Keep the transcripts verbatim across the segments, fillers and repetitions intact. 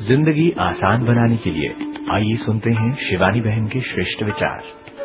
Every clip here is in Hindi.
जिंदगी आसान बनाने के लिए आइए सुनते हैं शिवानी बहन के श्रेष्ठ विचार।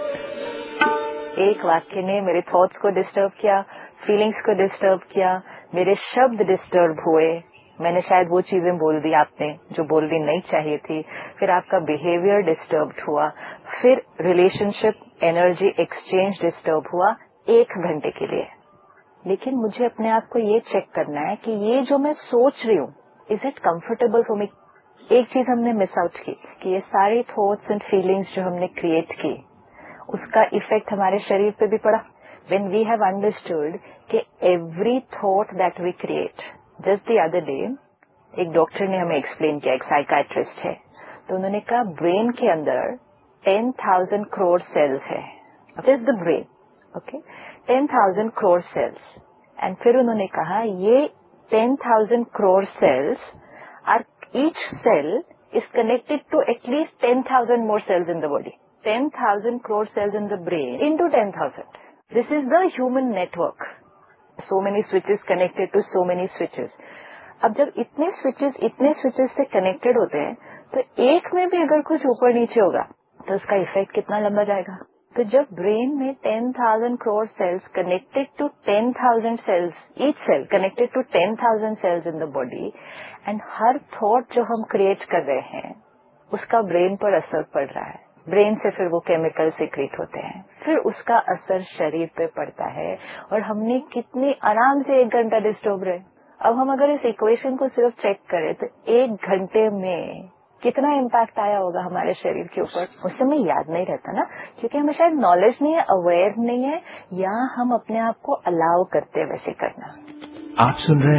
एक वाक्य ने मेरे थॉट्स को डिस्टर्ब किया, फीलिंग्स को डिस्टर्ब किया, मेरे शब्द डिस्टर्ब हुए, मैंने शायद वो चीजें बोल दी आपने जो बोलनी नहीं चाहिए थी, फिर आपका बिहेवियर डिस्टर्ब हुआ, फिर रिलेशनशिप एनर्जी एक्सचेंज डिस्टर्ब हुआ एक घंटे के लिए। लेकिन मुझे अपने आप को ये चेक करना है कि ये जो मैं सोच रही हूँ, is it comfortable for me. एक चीज हमने मिस आउट की कि ये सारी थॉट्स एंड फीलिंग्स जो हमने क्रिएट की, उसका इफेक्ट हमारे शरीर पे भी पड़ा। व्हेन वी हैव अंडरस्टूड कि every thought that we create, just the other day एक डॉक्टर ने हमें एक्सप्लेन किया, एक साइकाइट्रिस्ट है, तो उन्होंने कहा ब्रेन के अंदर टेन थाउजेंड करोड़ सेल्स है, just the brain, okay, ten thousand crore sales. And फिर उन्होंने कहा ये ten thousand crore sales are, each cell is connected to at least ten thousand more cells in the body. ten thousand crore cells in the brain into ten thousand. This is the human network. So many switches connected to so many switches. अब जब इतने switches इतने switches से connected होते हैं, तो एक में भी अगर कुछ ऊपर नीचे होगा तो उसका इफेक्ट कितना लंबा जाएगा। तो जब ब्रेन में ten thousand crore cells connected to ten thousand cells, each cell connected to ten thousand cells in the body, and her thought जो हम क्रिएट कर रहे हैं उसका ब्रेन पर असर पड़ रहा है, ब्रेन से फिर वो केमिकल सीक्रेट होते हैं, फिर उसका असर शरीर पे पड़ता है, और हमने कितनी आराम से एक घंटा डिस्टर्ब रहे। अब हम अगर इस इक्वेशन को सिर्फ चेक करें तो एक घंटे में कितना इम्पैक्ट आया होगा हमारे शरीर के ऊपर, उस समय याद नहीं रहता ना, क्योंकि हमें शायद नॉलेज नहीं है, अवेयर नहीं है, या हम अपने आप को अलाउ करते वैसे करना। आप सुन रहे